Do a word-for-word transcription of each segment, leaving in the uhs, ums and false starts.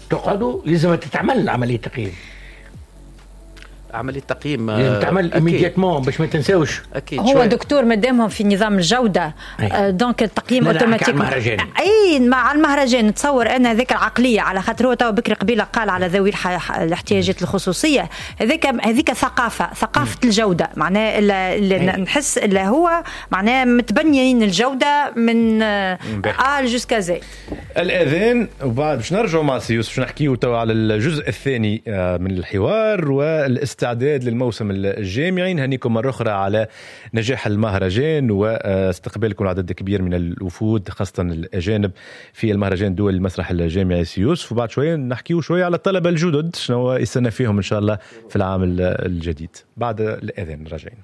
تقعدوا لازم تتعمل عملية تقييم، عملية تقييم لازم تعمل إميدياتمون باش ما تنساوش. أكيد. هو دكتور مدامهم في نظام الجودة آه دونك التقييم اوتوماتيك. اي مع المهرجان نتصور انا هذيك العقلية، على خاطر هو تو بكري قبيله قال على ذوي الاحتياجات الخصوصية، هذيك هذيك ثقافة ثقافة م. الجودة، معناه نحس اللي هو معناه متبنيين الجودة من آ جوسكا زي الأذان. وبعد باش نرجعوا مع سي يوسف نحكيو تو على الجزء الثاني من الحوار والاستعداد للموسم الجامعي. نهنيكم مرة أخرى على نجاح المهرجان واستقبالكم لعدد كبير من الوفود خاصة الأجانب في المهرجان دول المسرح الجامعي سي يوسف. وبعد شوية نحكيو شوية على الطلبة الجدد شنو يستنى فيهم إن شاء الله في العام الجديد. بعد الأذان راجعين.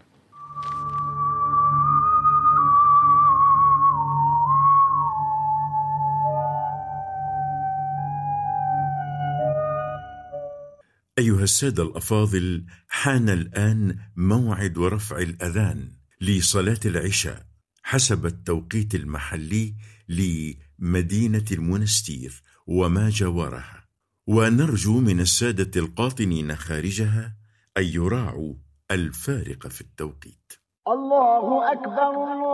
أيها السادة الأفاضل، حان الآن موعد رفع الأذان لصلاة العشاء حسب التوقيت المحلي لمدينة المنستير وما جاورها، ونرجو من السادة القاطنين خارجها أن يراعوا الفارق في التوقيت. الله أكبر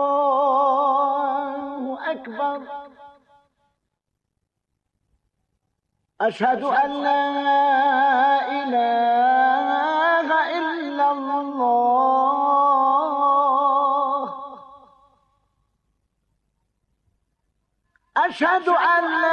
الله أكبر، أشهد أن لا إله إلا الله، أشهد أن